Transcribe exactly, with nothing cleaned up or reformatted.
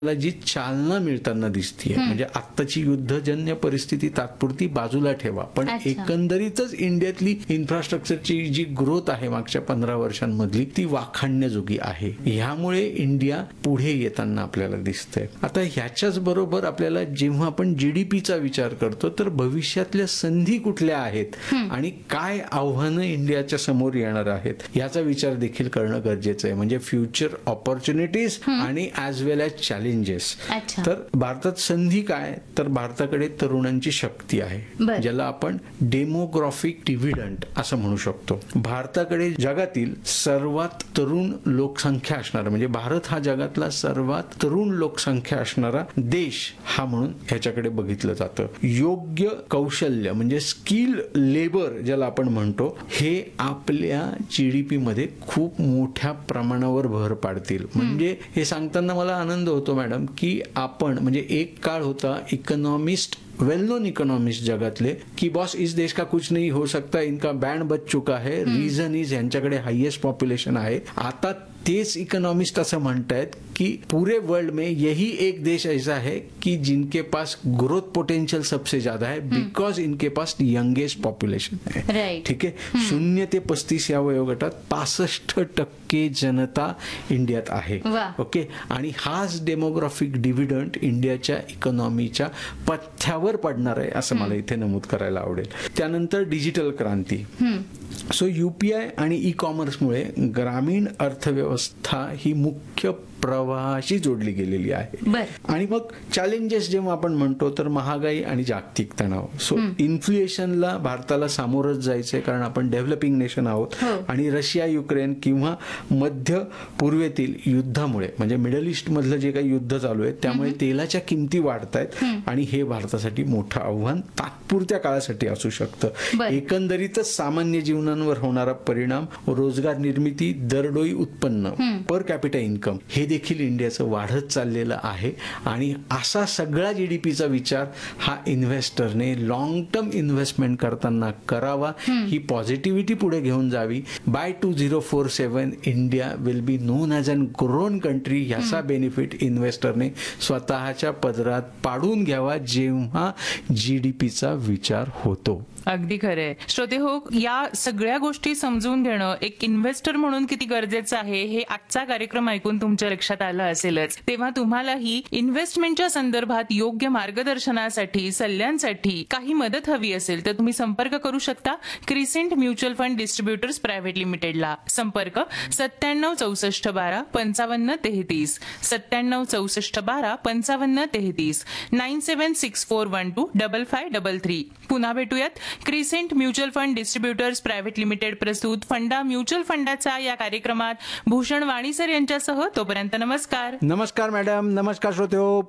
ला जी चालना मिळताना दिसतीये, म्हणजे आत्ताची युद्धजन्य परिस्थिती तात्पुरती बाजूला ठेवा, पण अच्छा. एकंदरीतच इंडियातली इन्फ्रास्ट्रक्चरची जी ग्रोथ आहे मागच्या पंधरा वर्षांमधली ती वाखाणण्याजोगी आहे. ह्यामुळे इंडिया पुढे येताना आपल्याला दिसतंय. आता ह्याच्याच बरोबर आपल्याला जेव्हा आपण जीडीपीचा विचार करतो तर भविष्यातल्या संधी कुठल्या आहेत आणि काय आव्हानं इंडियाच्या समोर येणार आहेत याचा विचार देखील करणं गरजेचं आहे. म्हणजे फ्युचर ऑपॉर्च्युनिटीज आणि ॲज वेल ॲज चॅलेंजेस. अच्छा. तर भारतात संधी काय, तर भारताकडे तरुणांची शक्ती आहे, बर. ज्याला आपण डेमोग्राफिक डिव्हिडंड असं म्हणू शकतो. भारताकडे जगातील सर्वात तरुण लोकसंख्या असणारा, म्हणजे भारत हा जगातला सर्वात तरुण लोकसंख्या असणारा देश हा म्हणून ह्याच्याकडे बघितलं जातं. योग्य कौशल्य म्हणजे स्किल लेबर ज्याला आपण म्हणतो, हे आपल्या जीडीपी मध्ये खूप मोठ्या प्रमाणावर भर पाडतील. म्हणजे हे सांगताना मला आनंद होतो मॅडम की आपण म्हणजे एक काळ होता इकॉनॉमिस्ट, वेल नोन इकोनॉमिस्ट जगातले की बॉस इस देश का कुछ नहीं हो सकता, इनका बैंड बच चुका है, रीजन इज यांच्याकडे हाईएस्ट पॉप्युलेशन आहे. आता तेच इकोनॉमिस्ट असं म्हणतायत की पूरे वर्ल्ड में यही एक देश ऐसा है कि जिनके पास ग्रोथ पोटेंशियल सबसे ज्यादा है बिकॉज इनके पास यंगेस्ट पॉप्युलेशन है. राइट. ठीक आहे. शून्य ते पस्तीस या वयोगटात पासष्ट टक्के जनता इंडियात आहे. वा. ओके. आणि हाच डेमोग्राफिक डिव्हिडंड इंडियाच्या इकॉनॉमीच्या पथ्यावर पडणार आहे असं मला इथे नमूद करायला आवडेल. त्यानंतर डिजिटल क्रांती. सो युपीआय आणि ई कॉमर्समुळे ग्रामीण अर्थव्यवस्था ही मुख्य प्रवाहाशी जोडली गेलेली आहे. बर. आणि मग चॅलेंजेस जेव्हा आपण म्हणतो तर महागाई आणि जागतिक तणाव. सो इन्फ्लेशनला भारताला सामोरच जायचंय कारण आपण डेव्हलपिंग नेशन आहोत. हो. आणि रशिया युक्रेन किंवा मध्य पूर्वेतील युद्धामुळे म्हणजे मिडल ईस्ट मधलं जे काही युद्ध चालू आहे त्यामुळे तेलाच्या किमती वाढत आहेत आणि हे भारतासाठी मोठं आव्हान तात्पुरत्या काळासाठी असू शकतं. बर. एकंदरीतच सामान्य जीवनावर होणारा परिणाम, रोजगार निर्मिती, दरडोई उत्पन्न, पर कॅपिटा इन्कम हे देखील इंडियाचं वाढत चाललेलं आहे. आणि असा सगळा जीडीपीचा विचार हा इन्व्हेस्टरने लॉंग टर्म इन्व्हेस्टमेंट करताना करावा. ही पॉझिटिव्हिटी पुढे घेऊन जावी. By two zero four seven India will be known as an grown country. ह्याचा बेनिफिट इन्व्हेस्टरने स्वतःच्या पदरात पाडून घ्यावा जेव्हा जीडीपीचा विचार होतो. अगदी खरंय. श्रोते हो, या सगळ्या गोष्टी समजून घेणं एक इन्व्हेस्टर म्हणून किती गरजेचं आहे हे आजचा कार्यक्रम ऐकून तुमच्या लक्षात आलं असेलच. तेव्हा तुम्हालाही इन्व्हेस्टमेंटच्या संदर्भात योग्य मार्गदर्शनासाठी, सल्ल्यांसाठी काही मदत हवी असेल तर तुम्ही संपर्क करू शकता crescent mutual fund distributors private लिमिटेडला. संपर्क सत्त्याण्णव चौसष्ट बारा पंचावन्न तेहतीस सत्त्याण्णव चौसष्ट बारा पंचावन्न तेहतीस nine seven six four one two double five double three. पुन्हा भेटूयात. Crescent mutual fund distributors private limited प्रस्तुत फंडा म्युच्युअल फंडाचा या कार्यक्रमात भूषण वाणीसर यांच्यासह. तोपर्यंत नमस्कार. नमस्कार मॅडम. नमस्कार श्रोते हो.